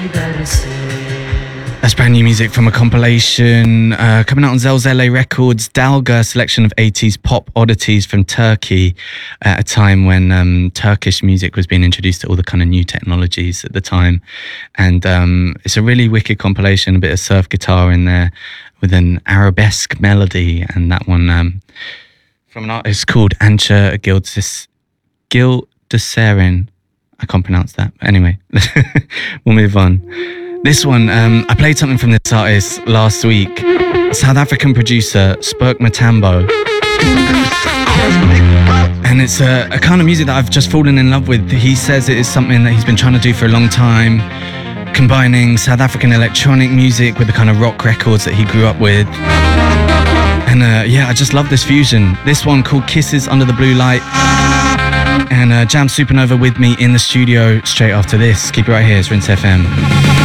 That's brand new music from a compilation coming out on Zelzele Records, Dalga, selection of 80s pop oddities from Turkey at a time when Turkish music was being introduced to all the kind of new technologies at the time. And it's a really wicked compilation, a bit of surf guitar in there with an arabesque melody. And that one from an artist called Ancha Gildeserin. I can't pronounce that. But anyway, we'll move on. This one, I played something from this artist last week. South African producer, Spurk Matambo. And it's a kind of music that I've just fallen in love with. He says it is something that he's been trying to do for a long time, combining South African electronic music with the kind of rock records that he grew up with. And yeah, I just love this fusion. This one called Kisses Under the Blue Light. And Jam Supernova with me in the studio straight after this. Keep it right here, it's Rinse FM.